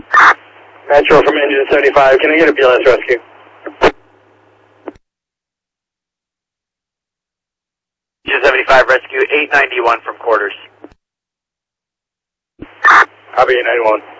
Metro from engine 75, can I get a BLS rescue? Engine 75 rescue 891 from quarters. Copy 891.